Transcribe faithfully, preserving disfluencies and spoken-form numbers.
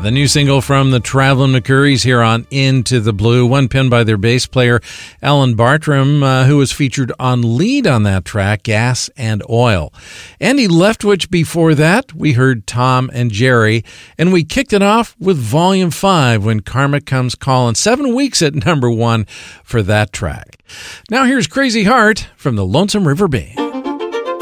the new single from the Traveling McCourys here on Into the Blue, one penned by their bass player, Alan Bartram, uh, who was featured on lead on that track, Gas and Oil. Andy Leftwich before that, we heard Tom and Jerry, and we kicked it off with Volume five, When Karma Comes Calling, seven weeks at number one for that track. Now here's Crazy Heart from the Lonesome River Band.